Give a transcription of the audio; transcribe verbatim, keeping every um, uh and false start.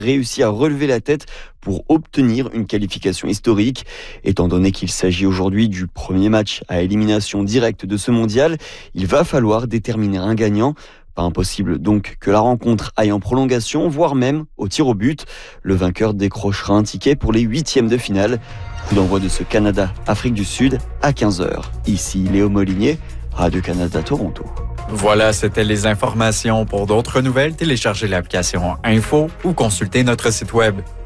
réussi à relever la tête pour obtenir une qualification historique. Étant donné qu'il s'agit aujourd'hui du premier match à élimination directe de ce mondial, il va falloir déterminer un gagnant. Pas impossible donc que la rencontre aille en prolongation, voire même au tir au but. Le vainqueur décrochera un ticket pour les huitièmes de finale. Coup d'envoi de ce Canada-Afrique du Sud à quinze heures. Ici Léo Molinier, Radio-Canada Toronto. Voilà, c'était les informations. Pour d'autres nouvelles, téléchargez l'application Info ou consultez notre site web.